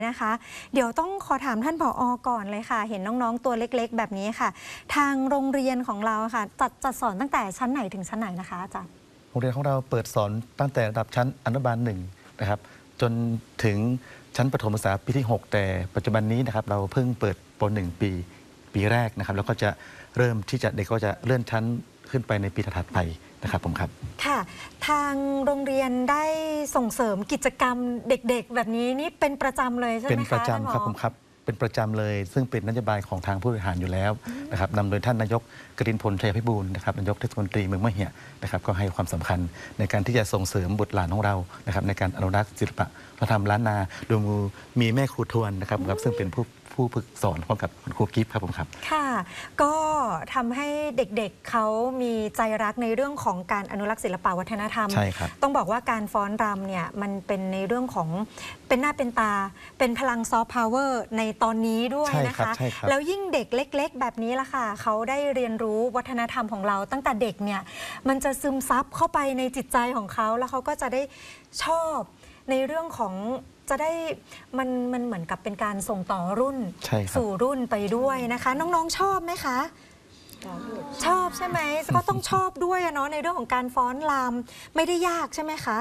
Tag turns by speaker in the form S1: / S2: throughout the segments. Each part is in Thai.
S1: นะคะเดี๋ยวต้องขอถามท่านผอ.ก่อนเลยค่ะเห็นน้องๆตัวเล็กๆแบบนี้ค่ะทางโรงเรียนของเราค่ะจัดสอนตั้งแต่ชั้นไหนถึงชั้นไหนนะคะอาจารย์
S2: โรงเรียนของเราเปิดสอนตั้งแต่ระดับชั้นอนุบาล1นะครับจนถึงชั้นประถมศึกษาปีที่6แต่ปัจจุบันนี้นะครับเราเพิ่งเปิดป.1 ปีแรกนะครับแล้วก็จะเริ่มที่จะเด็กก็จะเลื่อนชั้นขึ้นไปในปีถัดไปนะครับผมครับ
S1: ค่ะทางโรงเรียนได้ส่งเสริมกิจกรรมเด็กๆแบบนี้นี่เป็นประจำเลยใช่ไหมคะ
S2: เป็นประจำครับผมครับเป็นประจำเลยซึ่งเป็นนโยบายของทางผู้บริหารอยู่แล้วนะครับนำโดยท่านนายกกฤษพล ชัยพิบูลนะครับนายกเทศมนตรีเมืองมะเหี่ยนะครับก็ให้ความสำคัญในการที่จะส่งเสริมบุตรหลานของเรานะครับในการอนุรักษ์ศิลปะวัฒนธรรมล้านนาโดยมีแม่ครูทวนนะครับซึ่งเป็นผู้ฝึกสอนพร้อมกับคุณครูกิฟต์ครับผมครับ
S1: ค่ะก็ทำให้เด็กๆเขามีใจรักในเรื่องของการอนุรักษ์ศิลปวัฒนธรรม
S2: ใช่ครับ
S1: ต้องบอกว่าการฟ้อนรำเนี่ยมันเป็นในเรื่องของเป็นหน้าเป็นตาเป็นพลังซอฟต์พาวเวอร์ในตอนนี้ด้วยนะคะแล้วยิ่งเด็กเล็กๆแบบนี้ล่ะค่ะเขาได้เรียนรู้วัฒนธรรมของเราตั้งแต่เด็กเนี่ยมันจะซึมซับเข้าไปในจิตใจของเขาแล้วเขาก็จะได้ชอบในเรื่องของจะได้มันเหมือนกับเป็นการส่งต่อรุ่นสู่รุ่นไปด้วยนะคะน้องๆชอบไหมคะชอบใช่ไหมก็ต้องชอบด้วยเนาะในเรื่องของการฟ้อนรำไม่ได้ยากใช่ไหมคะ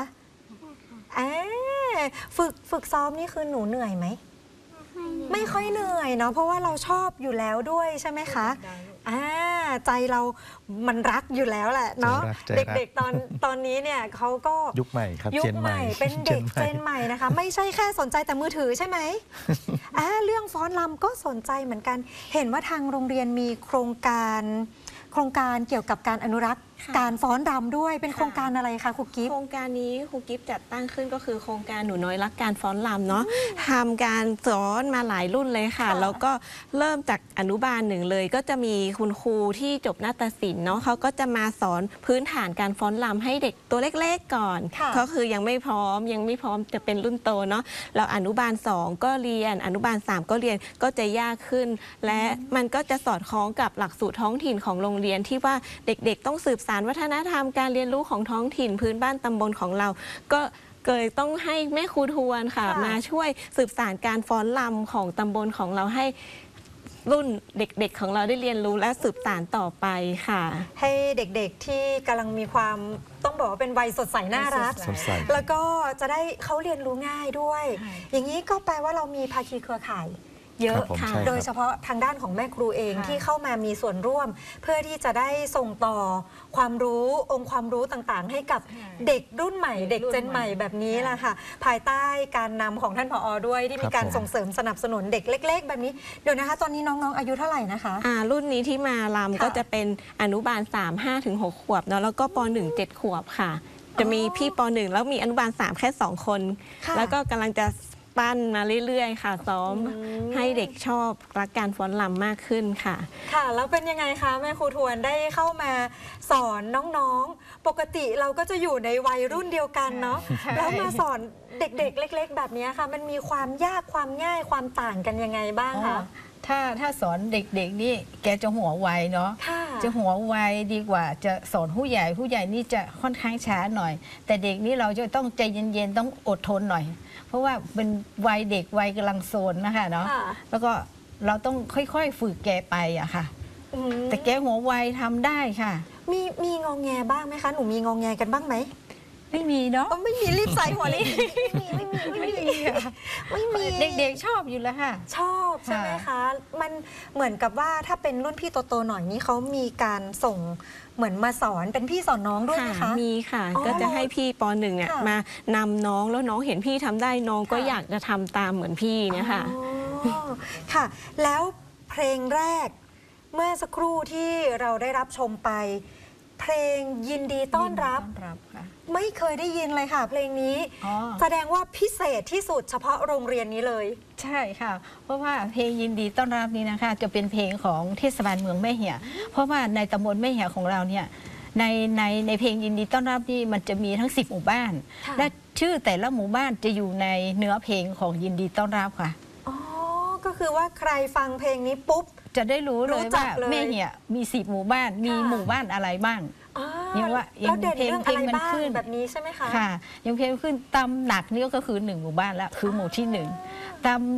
S1: ฝึกซ้อมนี่คือหนูเหนื่อยไหมไม่ค่อยเหนื่อยเนาะเพราะว่าเราชอบอยู่แล้วด้วยใช่ไหมคะใจเรามันรักอยู่แล้วแหละเนาะเด็กๆตอนนี้เนี่ยเขาก็
S2: ยุคใหม่ครับ
S1: ยุคใหม่เป็นเด็กเจนใหม่นะคะไม่ใช่แค่สนใจแต่มือถือใช่ไหมเรื่องฟ้อนรำก็สนใจเหมือนกันเห็นว่าทางโรงเรียนมีโครงการเกี่ยวกับการอนุรักษ์การฟ้อนรำด้วยเป็นโครงการอะไรคะครูกิฟต์
S3: โครงการนี้ครูกิฟต์จัดตั้งขึ้นก็คือโครงการหนูน้อยรักการฟ้อนรำเนาะทำการสอนมาหลายรุ่นเลยค่ะแล้วก็เริ่มจากอนุบาล1เลยก็จะมีคุณครูที่จบนาฏศิลป์เนาะเขาก็จะมาสอนพื้นฐานการฟ้อนรำให้เด็กตัวเล็กๆก่อนก็คือยังไม่พร้อมจะเป็นรุ่นโตเนาะแล้วอนุบาล2ก็เรียนอนุบาล3ก็เรียนก็จะยากขึ้นและมันก็จะสอดคล้องกับหลักสูตรท้องถิ่นของโรงเรียนที่ว่าเด็กๆต้องสืบสานวัฒนธรรมการเรียนรู้ของท้องถิ่นพื้นบ้านตำบลของเราก็เลยต้องให้แม่ครูทวนค่ะมาช่วยสืบสานการฟ้อนรำของตำบลของเราให้รุ่นเด็กๆของเราได้เรียนรู้และสืบสานต่อไปค่ะ
S1: ให้เด็กๆที่กำลังมีความต้องบอกว่าเป็นวัยสดใสน่ารักแล้วก็จะได้เขาเรียนรู้ง่ายด้วยอย่างนี้ก็แปลว่าเรามีภาคีเครือข่ายเยอะโดยเฉพาะทางด้านของแม่ครูเองที่เข้ามามีส่วนร่วมเพื่อที่จะได้ส่งต่อความรู้องค์ความรู้ต่างๆให้กับเด็กรุ่นใหม่เด็กเจนใหม่แบบนี้แหละค่ะภายใต้การนำของท่านผอ.ด้วยที่มีการส่งเสริมสนับสนุนเด็กเล็กๆแบบนี้เดี๋ยวนะคะตอนนี้น้องๆอายุเท่าไหร่นะคะ
S3: รุ่นนี้ที่มารำก็จะเป็นอนุบาล3 5-6 ขวบเนาะแล้วก็ป.1 7 ขวบค่ะจะมีพี่ป.1แล้วมีอนุบาล3แค่2 คนแล้วก็กำลังจะปั้นมาเรื่อยๆค่ะซ้อมให้เด็กชอบรักการฟ้อนรำมากขึ้นค่ะ
S1: ค่ะแล้วเป็นยังไงคะแม่ครูทวนได้เข้ามาสอนน้องๆปกติเราก็จะอยู่ในวัยรุ่นเดียวกันเนาะแล้วมาสอนเด็กๆเล็กๆแบบนี้ค่ะมันมีความยากความง่ายความต่างกันยังไงบ้างคะ
S4: ถ้าสอนเด็กๆนี่แกจะหัวไวเนาะจะหัวไวดีกว่าจะสอนผู้ใหญ่นี่จะค่อนข้างช้าหน่อยแต่เด็กนี่เราจะต้องใจเย็นๆต้องอดทนหน่อยเพราะว่าเป็นวัยเด็กวัยกำลังโซนนะคะเนาะแล้วก็เราต้องค่อยๆฝึกแกไปอะค่ะแต่แกหัวไวทำได้ค่ะ
S1: มีงองแงบ้างไหมคะหนูมีงองแงกันบ้างไหม
S4: ไม่มีเนาะ
S1: ไม่มีรีบใส่หัวนี้ไม่มี
S4: เด็กๆชอบอยู่แล้วค่ะ
S1: ชอบใช่ไหมคะมันเหมือนกับว่าถ้าเป็นรุ่นพี่โตๆหน่อยนี้เขามีการส่งเหมือนมาสอนเป็นพี่สอนน้องด้วยไหมคะ
S3: มีค่ะก็จะให้พี่ป.1เนี่ยมานำน้องแล้วน้องเห็นพี่ทำได้น้องก็อยากจะทำตามเหมือนพี่เนี่ยค่ะ
S1: ค่ะแล้วเพลงแรกเมื่อสักครู่ที่เราได้รับชมไปเพลงยินดีต้อนรับไม่เคยได้ยินเลยค่ะเพลงนี้แสดงว่าพิเศษที่สุดเฉพาะโรงเรียนนี้เลย
S4: ใช่ค่ะเพราะว่าเพลงยินดีต้อนรับนี้นะคะจะเป็นเพลงของเทศบาลเมืองแม่เหี่ยเพราะว่าในตำบลแม่เหี่ยของเราเนี่ยในเพลงยินดีต้อนรับนี่มันจะมีทั้ง10 หมู่บ้านและชื่อแต่ละหมู่บ้านจะอยู่ในเนื้อเพลงของยินดีต้อนรับค่ะ
S1: ก็คือว่าใครฟังเพลงนี้ปุ๊บ
S4: จะได้รู้เลยว่าแม่เหี่ยมี10 หมู่บ้านมีหมู่บ้านอะไรบ้าง
S1: อย่างว่าอย่างเพลงมันขึ้นแบบนี้ใช่ไหมคะ
S4: ค่ะอย่างเพลงขึ้นตำหนักนี่ก็คือ1 หมู่บ้านแล้วคือหมู่ที่1ตำ